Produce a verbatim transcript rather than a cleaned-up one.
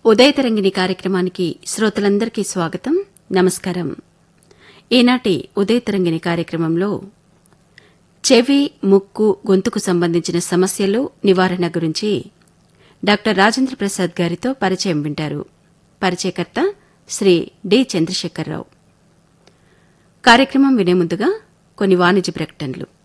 ఉదయతరంగిణి కార్యక్రమానికి శ్రోతలందరికీ స్వాగతం, నమస్కారం. ఈనాటి ఉదయతరంగిణి కార్యక్రమంలో చెవి, ముక్కు, గొంతుకు సంబంధించిన సమస్యలు నివారణ గురించి డాక్టర్ రాజేంద్ర ప్రసాద్ గారితో పరిచయం వింటారు. పరిచయకర్త శ్రీ డి చంద్రశేఖరరావు. కార్యక్రమం వినే ముందుగా కొన్ని వాణిజ్య ప్రకటనలు.